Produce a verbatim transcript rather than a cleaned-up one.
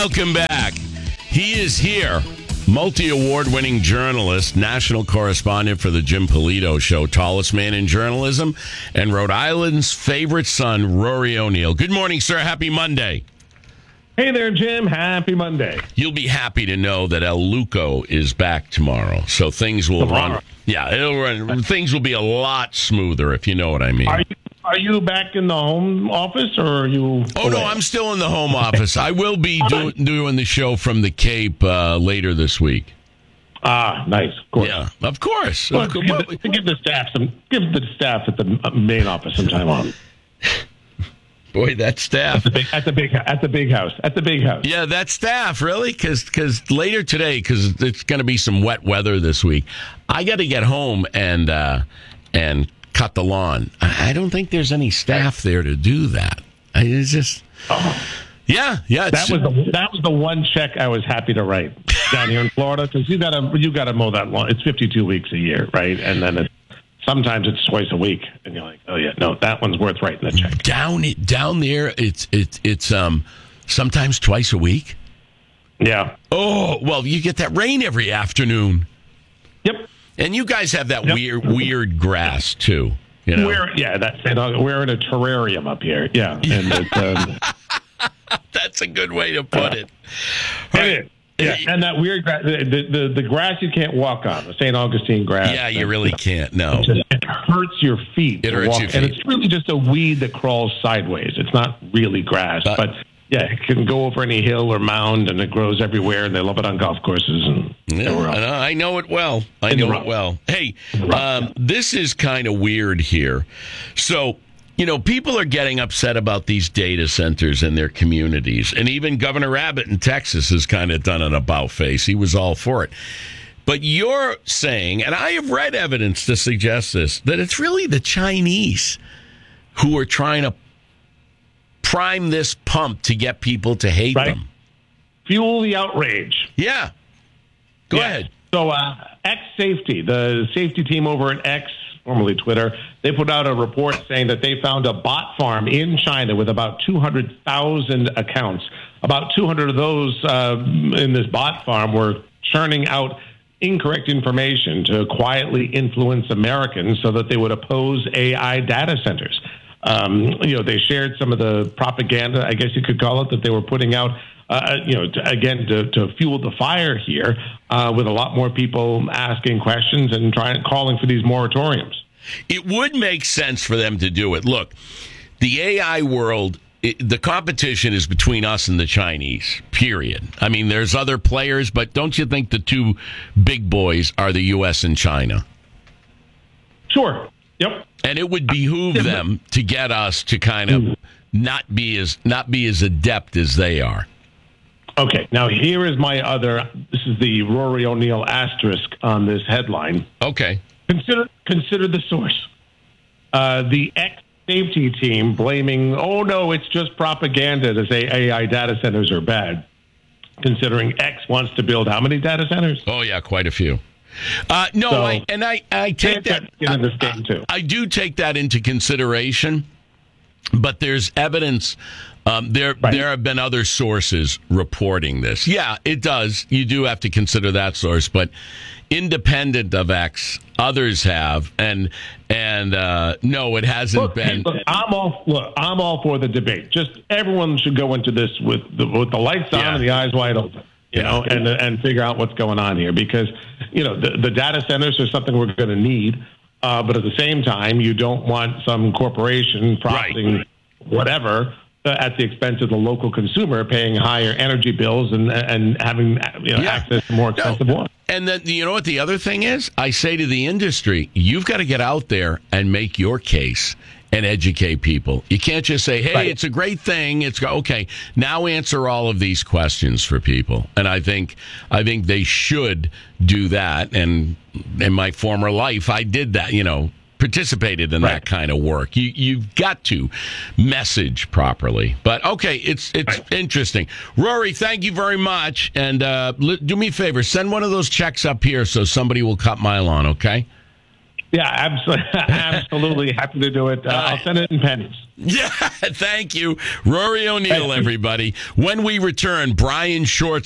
Welcome back. He is here. Multi-award winning journalist, national correspondent for the Jim Polito Show, tallest man in journalism, and Rhode Island's favorite son, Rory O'Neill. Good morning, sir. Happy Monday. Hey there, Jim. Happy Monday. You'll be happy to know that El Luco is back tomorrow, so things will tomorrow. run. Yeah, it'll run. Things will be a lot smoother, if you know what I mean. Are you, are you back in the home office, or are you? Oh, away? No, I'm still in the home office. I will be do, doing the show from the Cape uh, later this week. Ah, nice. Of course. Yeah, of course. Well, of course. Give, the, give the staff some. Give the staff at the main office some time off. Boy, that staff at the big at the big at the big house at the big house. Yeah, that staff really, because because later today, because it's going to be some wet weather this week. I got to get home and uh, and cut the lawn. I don't think there's any staff there to do that. I, it's just oh. yeah, yeah. That was the that was the one check I was happy to write down here in Florida, because you got to you got to mow that lawn. It's fifty-two weeks a year, right? And then it's. Sometimes it's twice a week, and you're like, "Oh yeah, no, that one's worth writing the check." Down it down there, it's it's it's um sometimes twice a week. Yeah. Oh well, you get that rain every afternoon. Yep. And you guys have that yep. weird weird grass too. You know. We're yeah, that's it. We're in a terrarium up here. Yeah, and it's, um, that's a good way to put uh, it. Right. Yeah, and that weird grass, the, the the grass you can't walk on, the Saint Augustine grass. Yeah, you really can't. No, it, just, it hurts your feet. It hurts walk, your feet, and it's really just a weed that crawls sideways. It's not really grass, but, but yeah, it can go over any hill or mound, and it grows everywhere. And they love it on golf courses. And yeah, I know it well. I know it well. Hey, um, this is kind of weird here. So. You know, people are getting upset about these data centers in their communities. And even Governor Abbott in Texas has kind of done an about face. He was all for it. But you're saying, and I have read evidence to suggest this, that it's really the Chinese who are trying to prime this pump to get people to hate right. them. Fuel the outrage. Yeah. Go yeah. ahead. So, uh, X Safety, the safety team over at X, formerly Twitter, they put out a report saying that they found a bot farm in China with about two hundred thousand accounts. About two hundred of those uh, in this bot farm were churning out incorrect information to quietly influence Americans so that they would oppose A I data centers. Um, you know, they shared some of the propaganda, I guess you could call it, that they were putting out, uh, you know, to, again, to, to fuel the fire here, uh, with a lot more people asking questions and trying, calling for these moratoriums. It would make sense for them to do it. Look, the A I world, it, the competition is between us and the Chinese, period. I mean, there's other players, but don't you think the two big boys are the U S and China? Sure. Yep. And it would behoove them to get us to kind of not be as not be as adept as they are. Okay, now here is my other, this is the Rory O'Neill asterisk on this headline. Okay. Consider consider the source. Uh, the X safety team blaming, oh no, it's just propaganda to say A I data centers are bad. Considering X wants to build how many data centers? Oh yeah, quite a few. Uh, no, so, I, and I, I take that. In this game too. I, I do take that into consideration, but there's evidence. Um, there, right. there have been other sources reporting this. Yeah, it does. You do have to consider that source, but independent of X, others have, and and uh, no, it hasn't look, been. Look, I'm all look. I'm all for the debate. Just everyone should go into this with the, with the lights on yeah. and the eyes wide open. You know, and and figure out what's going on here, because you know the, the data centers are something we're going to need, uh, but at the same time, you don't want some corporation profiting right. whatever uh, at the expense of the local consumer paying higher energy bills and and having you know, yeah. access to more expensive no. water. And then you know what the other thing is? I say to the industry, you've got to get out there and make your case and educate people. You can't just say, hey, right. it's a great thing. It's okay. Now answer all of these questions for people. And I think I think they should do that. And in my former life, I did that, you know, participated in right. that kind of work. You, you've got to message properly. But, okay, it's it's right. interesting. Rory, thank you very much. And uh, do me a favor, send one of those checks up here so somebody will cut my lawn, okay? Yeah, absolutely. Absolutely happy to do it. Uh, I'll send it in pennies. Yeah, thank you. Rory O'Neill, everybody. When we return, Brian Short